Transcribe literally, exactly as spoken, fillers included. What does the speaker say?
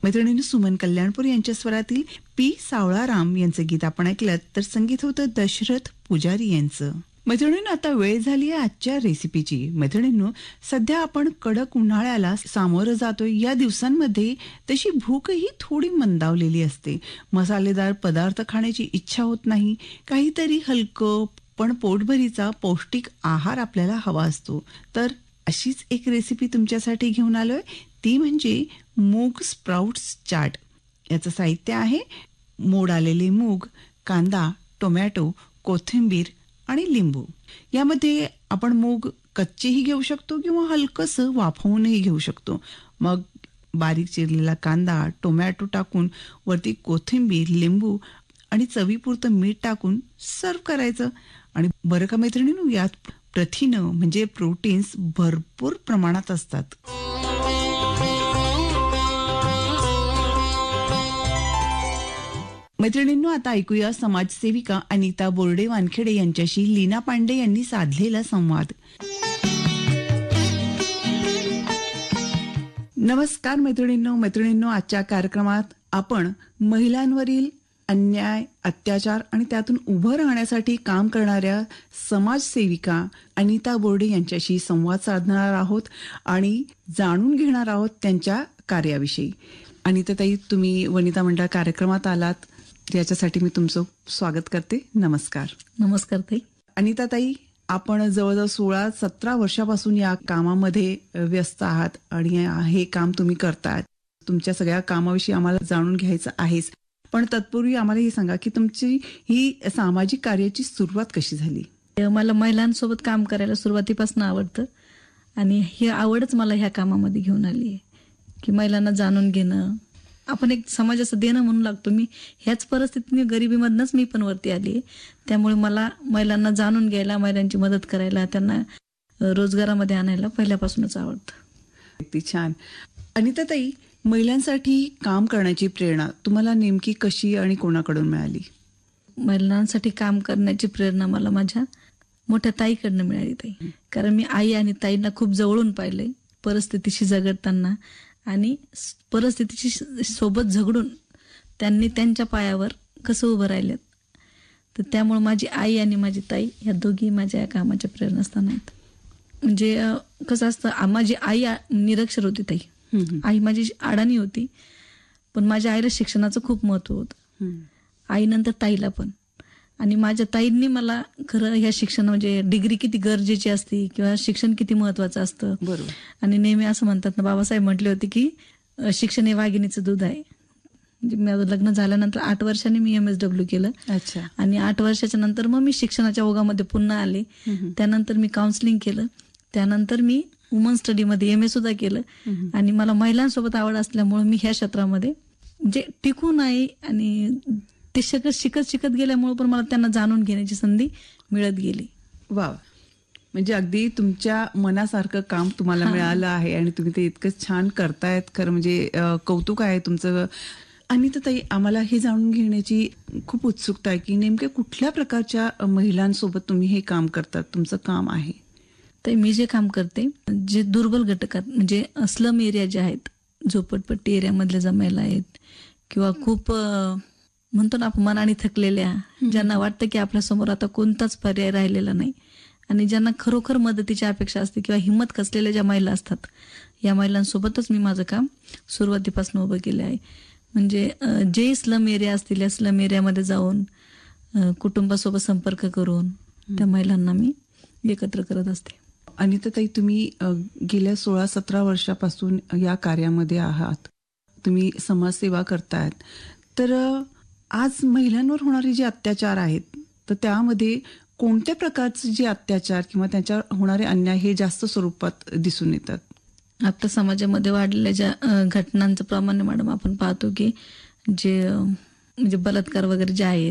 मैत्रिणींनो, सुमन कल्याणपूर यांच्या स्वरातील पी सावळाराम यांचं गीत आपण ऐकलं, तर संगीत होतं दशरथ पुजारी यांचं. मैत्रिणींनो, आता वेळ झाली आहे आजच्या रेसिपीची. मैत्रिणींनो, सध्या आपण कडक उन्हाळ्याला सामोरं जातोय. या दिवसांमध्ये तशी भूकही थोडी मंदावलेली असते. मसालेदार पदार्थ खाण्याची इच्छा होत नाही. काहीतरी हलकं पण पोटभरीचा पौष्टिक आहार आपल्याला हवा असतो. तर अशीच एक रेसिपी तुमच्यासाठी घेऊन आलोय. ती म्हणजे मूग स्प्राउट्स चाट. याचं साहित्य आहे मोड आलेले मूग, कांदा, टोमॅटो, कोथिंबीर आणि लिंबू. यामध्ये आपण मूग कच्चेही घेऊ शकतो किंवा हलकंसं वाफवूनही घेऊ शकतो. मग बारीक चिरलेला कांदा, टोमॅटो टाकून वरती कोथिंबीर, लिंबू आणि चवीपुरतं मीठ टाकून सर्व करायचं. आणि बरं का मैत्रिणींनो, यात प्रथिनं म्हणजे प्रोटीन्स भरपूर प्रमाणात असतात. मैत्रिणींनो, आता ऐकूया समाजसेविका अनिता बोर्डे वानखेडे यांच्याशी लीना पांडे यांनी साधलेला संवाद. नमस्कार मैत्रिणींनो. मैत्रिणींनो, आजच्या कार्यक्रमात आपण महिलांवरील अन्याय, अत्याचार आणि त्यातून उभं राहण्यासाठी काम करणाऱ्या समाजसेविका अनिता बोर्डे यांच्याशी संवाद साधणार आहोत आणि जाणून घेणार आहोत त्यांच्या कार्याविषयी. अनिता ताई, तुम्ही वनिता मंडळ कार्यक्रमात आलात, याच्यासाठी मी तुमचं स्वागत करते. नमस्कार. नमस्कार ताई. अनिता ताई, आपण जवळजवळ सोळा सतरा वर्षापासून या कामामध्ये व्यस्त आहात आणि हे काम तुम्ही करताय. तुमच्या सगळ्या कामाविषयी आम्हाला जाणून घ्यायचं आहेच, पण तत्पूर्वी आम्हाला हे सांगा की तुमची ही सामाजिक कार्याची सुरुवात कशी झाली? मला महिलांसोबत काम करायला सुरुवातीपासून आवडतं आणि ही आवडच मला ह्या कामामध्ये घेऊन आली आहे की महिलांना जाणून घेणं, आपण एक समाजाचं देणं म्हणू लागतो. मी ह्याच परिस्थितीने गरिबीमधनच मी पण वरती आली. त्यामुळे मला महिलांना जाणून घ्यायला, महिलांची मदत करायला, त्यांना रोजगारामध्ये आणायला पहिल्यापासूनच आवडतं. किती छान. अनिता ताई, महिलांसाठी काम करण्याची प्रेरणा तुम्हाला नेमकी कशी आणि कोणाकडून मिळाली? महिलांसाठी काम करण्याची प्रेरणा मला माझ्या मोठ्या ताईकडनं मिळाली ताई. कारण मी आई आणि ताईंना खूप जवळून पाहिलंय, परिस्थितीशी झगडताना आणि परिस्थितीशी सोबत झगडून त्यांनी त्यांच्या पायावर कसं उभं राहिलेत. तर त्यामुळे माझी आई आणि माझी ताई ह्या दोघी माझ्या या कामाच्या प्रेरणास्थान आहेत. म्हणजे कसं असतं, माझी आई निरक्षर होती ताई. आई माझी अडाणी होती, पण माझ्या आईला शिक्षणाचं खूप महत्व होतं. आईनंतर ताईला पण. आणि माझ्या ताईंनी मला खरं ह्या शिक्षण म्हणजे डिग्री किती गरजेची असते किंवा शिक्षण किती महत्वाचं असतं. बरोबर. आणि नेहमी असं म्हणतात ना, बाबासाहेब म्हटले होते की शिक्षण हे वाघिणीचं दूध आहे. म्हणजे माझं लग्न झाल्यानंतर आठ वर्षांनी मी एम एस डब्ल्यू केलं. अच्छा. आणि आठ वर्षाच्या नंतर मग मी शिक्षणाच्या ओघामध्ये पुन्हा आले. त्यानंतर मी काउन्सिलिंग केलं. त्यानंतर मी वुमन स्टडीमध्ये एम ए सुद्धा केलं. आणि मला महिलांसोबत आवड असल्यामुळे मी ह्या क्षेत्रामध्ये म्हणजे टिकून आहे. आणि ते शिकत शिकत शिकत गेल्यामुळे पण मला त्यांना जाणून घेण्याची संधी मिळत गेली. वा, म्हणजे अगदी तुमच्या मनासारखं काम तुम्हाला मिळालं आहे आणि तुम्ही ते इतकं छान करतायत. खरं म्हणजे कौतुक आहे तुमचं. अनिता ताई, आम्हाला हे जाणून घेण्याची खूप उत्सुकता आहे की नेमक्या कुठल्या प्रकारच्या महिलांसोबत तुम्ही हे काम करतात, तुमचं काम आहे? तर मी जे काम करते, जे दुर्बल घटकात म्हणजे स्लम एरिया जे आहेत, झोपडपट्टी एरियामधल्या ज्या महिला आहेत किंवा खूप म्हणतो ना आपण मनाने थकलेल्या, ज्यांना वाटतं की आपल्यासमोर आता कोणताच पर्याय राहिलेला नाही आणि ज्यांना खरोखर मदतीची अपेक्षा असते किंवा हिंमत खचलेल्या ज्या महिला असतात, या महिलांसोबतच मी माझं काम सुरुवातीपासून उभं केलं आहे. म्हणजे जे स्लम एरिया असतील, या स्लम एरियामध्ये जाऊन कुटुंबासोबत संपर्क करून त्या महिलांना मी एकत्र करत असते. अनिता ताई, तुम्ही गेल्या सोळा सतरा वर्षापासून या कार्यामध्ये आहात, तुम्ही समाजसेवा करतायत. तर आज महिलांवर होणारे जे अत्याचार आहेत, तर त्यामध्ये कोणत्या प्रकारचे जे अत्याचार किंवा त्याच्यावर होणारे अन्याय हे जास्त स्वरूपात दिसून येतात? आता समाजामध्ये वाढलेल्या ज्या घटनांचं प्रमाण मॅडम आपण पाहतो की जे म्हणजे बलात्कार वगैरे जे आहेत